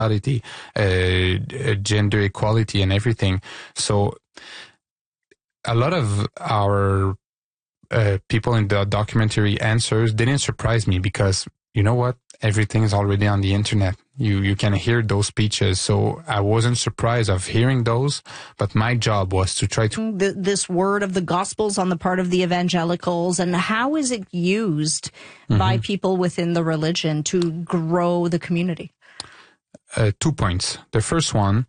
gender equality and everything. So a lot of our people in the documentary answers didn't surprise me because, you know what? Everything is already on the internet. You can hear those speeches. So I wasn't surprised of hearing those, but my job was to try to... This word of the Gospels on the part of the evangelicals, and how is it used by people within the religion to grow the community? 2 points. The first one,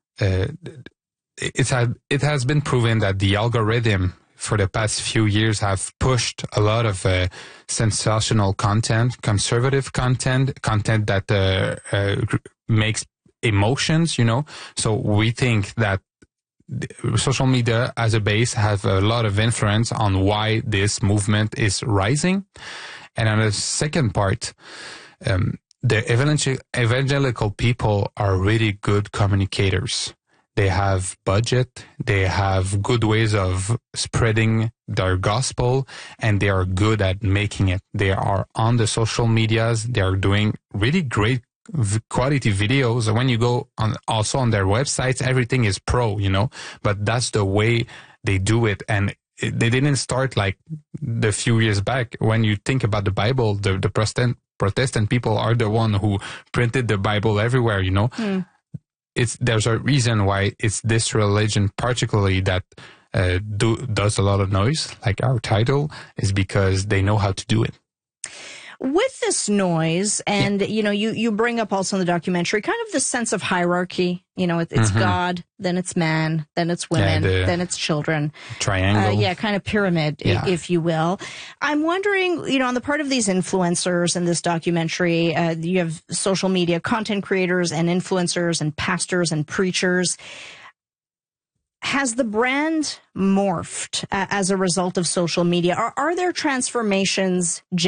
it has been proven that the algorithm for the past few years have pushed a lot of sensational content, conservative content that makes emotions, you know. So we think that social media as a base has a lot of influence on why this movement is rising. And on the second part, the evangelical people are really good communicators. They have budget, they have good ways of spreading their gospel, and they are good at making it. They are on the social medias, they are doing really great quality videos. When you go on also on their websites, everything is pro, you know, but that's the way they do it. And they didn't start like the few years back. When you think about the Bible, the Protestant people are the one who printed the Bible everywhere, you know. There's a reason why it's this religion particularly that does a lot of noise, like our title, is because they know how to do it. With this noise, and you know, you bring up also in the documentary kind of the sense of hierarchy. You know, it's God, then it's man, then it's women, then it's children. Triangle. Kind of pyramid, if you will. I'm wondering, you know, on the part of these influencers in this documentary, you have social media content creators and influencers and pastors and preachers. Has the brand morphed as a result of social media? Are there transformations